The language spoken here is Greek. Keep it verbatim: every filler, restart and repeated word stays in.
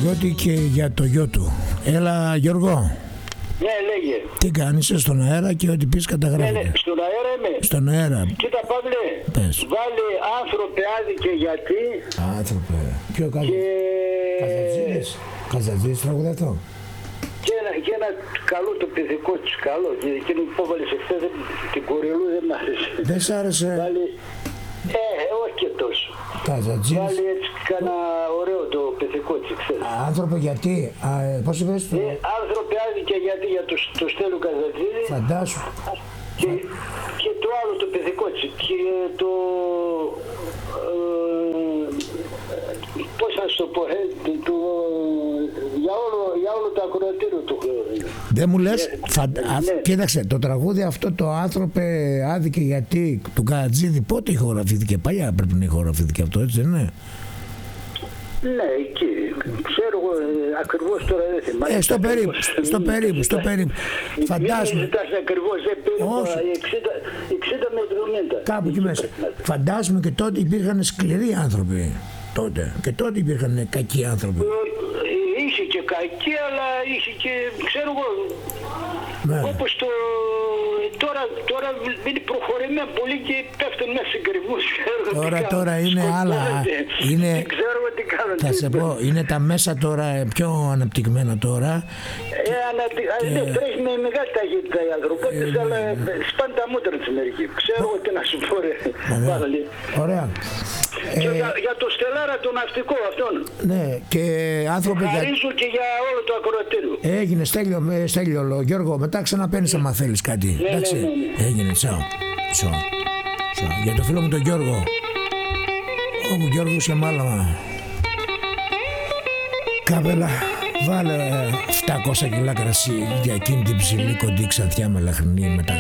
Παναγιώτη και για το γιο του. Έλα Γιώργο. Ναι, λέγε. Τι κάνεις, είσαι στον αέρα και ό,τι πεις καταγράφεται. Ναι, ναι, στον αέρα είμαι. Στον αέρα. Κοίτα Παύλε, Πες. βάλε άνθρωπε άδικε γιατί. Άνθρωπε. Ποιο καλό. Και... Καζατζίδης. Καζατζίδης τραγουδά αυτό. Και ένα, και ένα καλό το παιδικό της, καλό. Και εκείνο που έβαλες εχθές, την κορελού δεν μ' άρεσε. Δεν σ' άρεσε. Βάλε... Ε, όχι και τόσο. Καζατζίδης. Βάλε έτσι κάνα ωραίο το παιδικό της, ξέρεις. Άνθρωπε γιατί. Α, ε, πώς είπες το. Ε, άνθρωπε άδικε γιατί για το, το Στέλιο Καζατζίδη. Φαντάσου. Και, και το άλλο το παιδικό της. Και το... Ε, πώς θα σου το πω, ε, το, για, όλο, για όλο το ακροατήριο του. Δεν μου λες, Ναι, φαντα... ναι. Κοίταξε, το τραγούδι αυτό το άνθρωπε άδικε γιατί του Καζατζίδη πότε ηχογραφήθηκε, παλιά πρέπει να ηχογραφήθηκε αυτό, έτσι δεν είναι. Ναι, εκεί. Ξέρω εγώ ε, ακριβώς τώρα δεν θυμάμαι. Ε, στο περίπου, στο περίπου, στο περίπου. Φαντάσου. Μην ζητάς ακριβώς, δεν περίπου Όχι. εξήντα, εξήντα με εβδομήντα. Κάπου εκεί μέσα. Φαντάζομαι και τότε υπήρχαν σκληροί άνθρωποι. Τότε. Και τότε υπήρχαν κακοί άνθρωποι. Ε, Είχε και κακή, αλλά είχε και, ξέρω εγώ, Ναι. όπως το... Τώρα, τώρα είναι προχωρημένα πολύ και πέφτουν μέσα σε γκριμμούς. Τώρα, τώρα είναι άλλα. Είναι... Δεν ξέρω τι κάνουν. Θα σε πω, είναι τα μέσα τώρα πιο αναπτυγμένα τώρα. Ε, ανα, και... ναι, τρέχει με μεγάλη ταχύτητα οι ανθρωπότητες, ε, αλλά σπάνε τα μούτρα της μερικοί. Ξέρω εγώ τι να σου πω ρε. Πάλι. Ωραία. Και Ε, για, για το Στελάρα το ναυτικό αυτόν. ναι, και άνθρωποι για... Χαρίζω και για όλο το ακροατήριο. Έγινε, Στέλιο, ε, Στέλιο, Γιώργο, μετά ξαναπαίνεις άμα θέλεις κάτι. Ναι, Εντάξει, ναι, ναι, ναι. έγινε, τσάω. Τσάω. Τσάω. Για το φίλο μου τον Γιώργο. Ω, Γιώργος και μάλαμα. Κάπελα, βάλε ε, επτακόσια κιλά κρασί για εκείνη την ψηλή κοντή ξανθιά μελαχρινή με τα